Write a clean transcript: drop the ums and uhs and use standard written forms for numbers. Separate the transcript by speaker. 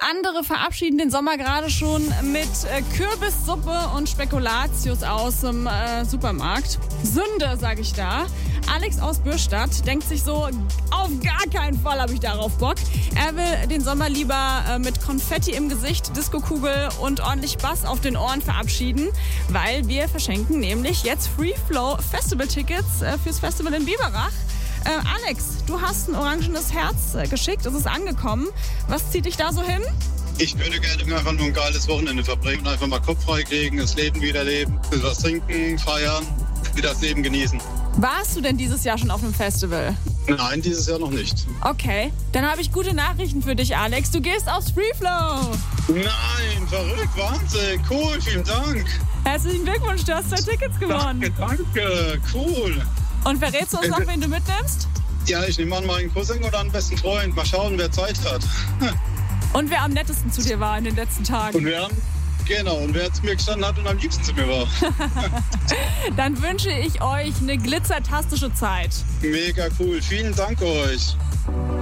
Speaker 1: Andere verabschieden den Sommer gerade schon mit Kürbissuppe und Spekulatius aus dem Supermarkt. Sünde, sage ich da. Alex aus Bürstadt denkt sich so, auf gar keinen Fall habe ich darauf Bock. Er will den Sommer lieber mit Konfetti im Gesicht, Diskokugel und ordentlich Bass auf den Ohren verabschieden, weil wir verschenken nämlich jetzt Free Flow Festival-Tickets fürs Festival in Biberach. Alex, du hast ein orangenes Herz geschickt, es ist angekommen. Was zieht dich da so hin?
Speaker 2: Ich würde gerne einfach nur ein geiles Wochenende verbringen und einfach mal Kopf frei kriegen, das Leben wieder leben, was trinken, feiern, wieder das Leben genießen.
Speaker 1: Warst du denn dieses Jahr schon auf einem Festival?
Speaker 2: Nein, dieses Jahr noch nicht.
Speaker 1: Okay, dann habe ich gute Nachrichten für dich, Alex. Du gehst aufs Free Flow.
Speaker 2: Nein, verrückt, Wahnsinn, cool, vielen Dank.
Speaker 1: Herzlichen Glückwunsch, du hast 2 Tickets gewonnen.
Speaker 2: Danke, cool.
Speaker 1: Und verrätst du uns noch, wen du mitnimmst?
Speaker 2: Ja, ich nehme an meinen Cousin oder einen besten Freund. Mal schauen, wer Zeit hat.
Speaker 1: Und wer am nettesten zu dir war in den letzten Tagen.
Speaker 2: Und wer zu mir gestanden hat und am liebsten zu mir war.
Speaker 1: Dann wünsche ich euch eine glitzertastische Zeit.
Speaker 2: Mega cool, vielen Dank euch.